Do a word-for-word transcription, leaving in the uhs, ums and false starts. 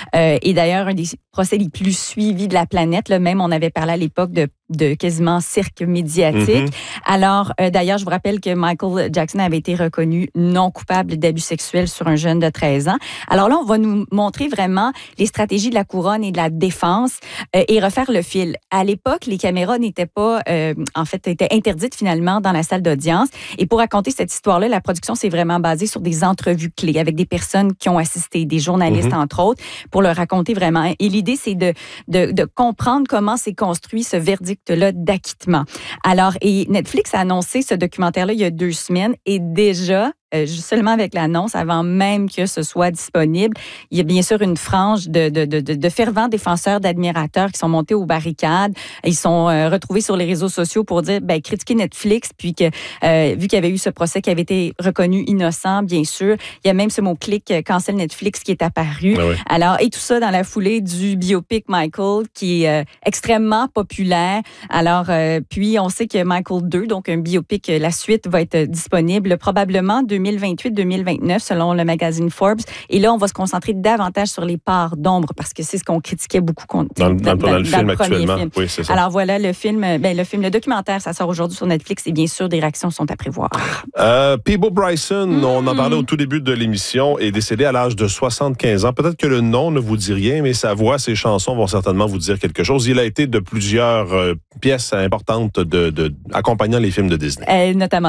Euh, et d'ailleurs, un des procès les plus suivis de la planète. Là, même, on avait parlé à l'époque de, de quasiment cirque médiatique. Mm-hmm. Alors, euh, d'ailleurs, je vous rappelle que Michael Jackson avait été reconnu non coupable d'abus sexuels sur un jeune de treize ans. Alors là, on va nous montrer vraiment les stratégies de la couronne et de la défense euh, et refaire le fil. À l'époque, les caméras n'étaient pas, euh, en fait, étaient interdites finalement dans la salle d'audience. Et pour raconter cette histoire-là, la production s'est vraiment basée sur des entrevues clés avec des personnes qui ont assisté, des journalistes, mm-hmm. entre autres, pour leur raconter vraiment. Et l'idée, c'est de, de, de comprendre comment s'est construit ce verdict-là d'acquittement. Alors, et Netflix a annoncé ce documentaire-là il y a deux semaines et déjà, Euh, seulement avec l'annonce, avant même que ce soit disponible, il y a bien sûr une frange de, de, de, de fervents défenseurs, d'admirateurs qui sont montés aux barricades. Ils sont euh, retrouvés sur les réseaux sociaux pour dire, ben, critiquer Netflix, puis que, euh, vu qu'il y avait eu ce procès qui avait été reconnu innocent, bien sûr, il y a même ce mot-clic euh, cancel Netflix qui est apparu. Ah oui. Alors, et tout ça dans la foulée du biopic Michael, qui est euh, extrêmement populaire. Alors, euh, puis on sait que Michael deux, donc un biopic, la suite va être disponible probablement deux mille vingt-huit deux mille vingt-neuf, selon le magazine Forbes. Et là, on va se concentrer davantage sur les parts d'ombre, parce que c'est ce qu'on critiquait beaucoup contre, dans, dans, dans, dans, dans le film actuellement. Film. Oui, c'est ça. Alors voilà, le film, ben, le film, le documentaire, ça sort aujourd'hui sur Netflix et bien sûr, des réactions sont à prévoir. Euh, Peabo Bryson, mm. on en parlait au tout début de l'émission, est décédé à l'âge de soixante-quinze ans. Peut-être que le nom ne vous dit rien, mais sa voix, ses chansons vont certainement vous dire quelque chose. Il a été de plusieurs euh, pièces importantes de, de, accompagnant les films de Disney. Euh, notamment